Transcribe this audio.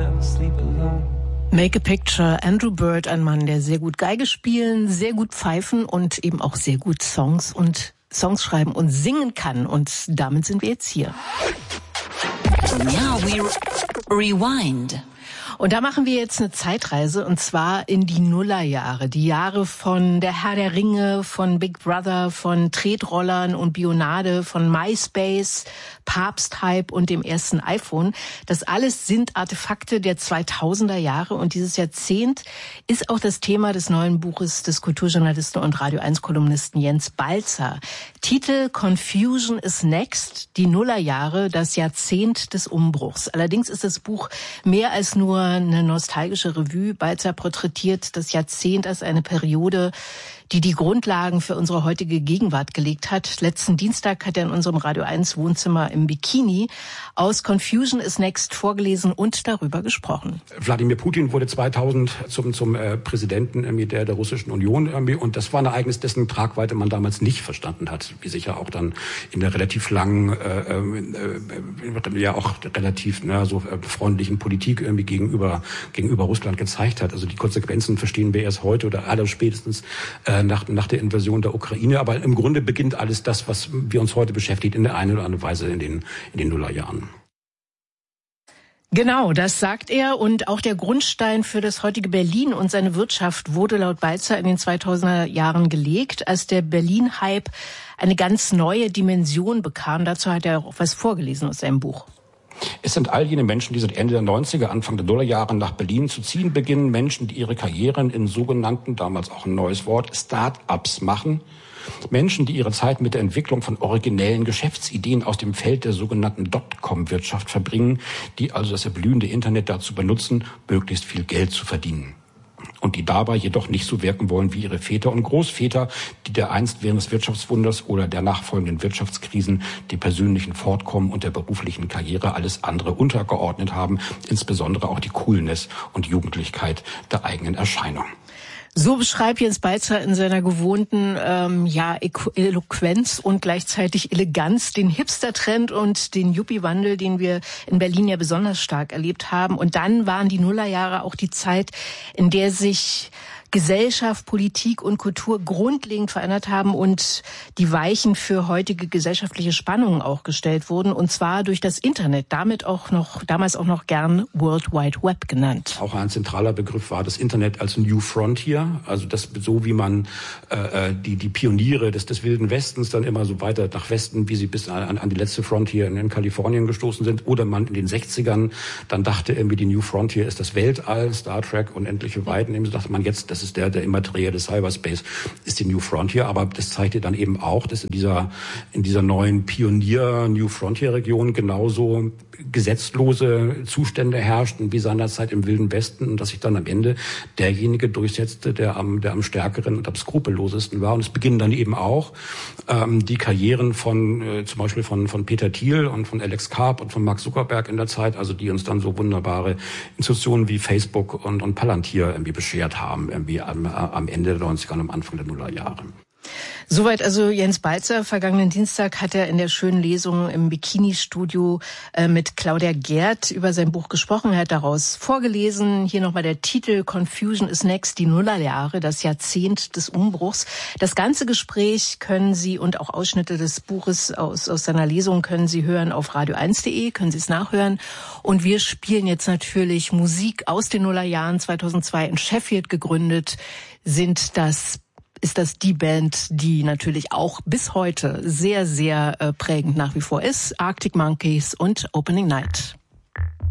never sleep alone. Make a Picture, Andrew Bird, ein Mann, der sehr gut Geige spielen, sehr gut pfeifen und eben auch sehr gut Songs schreiben und singen kann. Und damit sind wir jetzt hier. Now we rewind. Und da machen wir jetzt eine Zeitreise, und zwar in die Nullerjahre. Die Jahre von der Herr der Ringe, von Big Brother, von Tretrollern und Bionade, von MySpace, Papsthype und dem ersten iPhone. Das alles sind Artefakte der 2000er Jahre, und dieses Jahrzehnt ist auch das Thema des neuen Buches des Kulturjournalisten und Radio-1-Kolumnisten Jens Balzer. Titel: Confusion is Next, die Nullerjahre, das Jahrzehnt des Umbruchs. Allerdings ist das Buch mehr als nur eine nostalgische Revue. Balzer porträtiert das Jahrzehnt als eine Periode, die die Grundlagen für unsere heutige Gegenwart gelegt hat. Letzten Dienstag hat er in unserem Radio 1 Wohnzimmer im Bikini aus Confusion is Next vorgelesen und darüber gesprochen. Wladimir Putin wurde 2000 zum Präsidenten der Russischen Union, und das war ein Ereignis, dessen Tragweite man damals nicht verstanden hat, wie sich ja auch dann in der relativ langen, ja auch relativ so freundlichen Politik gegenüber Russland gezeigt hat. Also die Konsequenzen verstehen wir erst heute oder allerspätestens nach der Invasion der Ukraine. Aber im Grunde beginnt alles das, was wir uns heute beschäftigt, in der einen oder anderen Weise in den Nullerjahren. Genau, das sagt er. Und auch der Grundstein für das heutige Berlin und seine Wirtschaft wurde laut Balzer in den 2000er Jahren gelegt, als der Berlin-Hype eine ganz neue Dimension bekam. Dazu hat er auch was vorgelesen aus seinem Buch. Es sind all jene Menschen, die seit Ende der 90er, Anfang der Nullerjahre nach Berlin zu ziehen beginnen. Menschen, die ihre Karrieren in sogenannten, damals auch ein neues Wort, Start-ups machen. Menschen, die ihre Zeit mit der Entwicklung von originellen Geschäftsideen aus dem Feld der sogenannten Dotcom-Wirtschaft verbringen, die also das erblühende Internet dazu benutzen, möglichst viel Geld zu verdienen. Und die dabei jedoch nicht so wirken wollen wie ihre Väter und Großväter, die dereinst während des Wirtschaftswunders oder der nachfolgenden Wirtschaftskrisen dem persönlichen Fortkommen und der beruflichen Karriere alles andere untergeordnet haben, insbesondere auch die Coolness und Jugendlichkeit der eigenen Erscheinung. So beschreibt Jens Balzer in seiner gewohnten Eloquenz und gleichzeitig Eleganz den Hipster-Trend und den Yuppie-Wandel, den wir in Berlin ja besonders stark erlebt haben. Und dann waren die Nullerjahre auch die Zeit, in der sich Gesellschaft, Politik und Kultur grundlegend verändert haben und die Weichen für heutige gesellschaftliche Spannungen auch gestellt wurden, und zwar durch das Internet, damals auch noch gern World Wide Web genannt. Auch ein zentraler Begriff war das Internet als New Frontier, also das so wie man die Pioniere des Wilden Westens dann immer so weiter nach Westen, wie sie bis an die letzte Frontier in Kalifornien gestoßen sind, oder man in den 60ern dann dachte irgendwie, die New Frontier ist das Weltall, Star Trek, unendliche Weiten, eben so dachte man jetzt, das ist der immaterielle Cyberspace, ist die New Frontier, aber das zeigte dann eben auch, dass in dieser neuen Pionier-New Frontier-Region genauso gesetzlose Zustände herrschten wie seinerzeit im Wilden Westen, und dass sich dann am Ende derjenige durchsetzte, der am stärkeren und am skrupellosesten war. Und es beginnen dann eben auch die Karrieren von zum Beispiel von Peter Thiel und von Alex Karp und von Mark Zuckerberg in der Zeit, also die uns dann so wunderbare Institutionen wie Facebook und Palantir irgendwie beschert haben, irgendwie am Ende der 90er und am Anfang der Nullerjahre. Soweit also Jens Balzer. Vergangenen Dienstag hat er in der schönen Lesung im Bikini-Studio mit Claudia Gerd über sein Buch gesprochen. Er hat daraus vorgelesen. Hier nochmal der Titel: Confusion is Next, die Nullerjahre, das Jahrzehnt des Umbruchs. Das ganze Gespräch können Sie und auch Ausschnitte des Buches aus seiner Lesung können Sie hören auf radio1.de, können Sie es nachhören. Und wir spielen jetzt natürlich Musik aus den Nullerjahren. 2002 in Sheffield gegründet ist das die Band, die natürlich auch bis heute sehr, sehr prägend nach wie vor ist. Arctic Monkeys und Opening Night.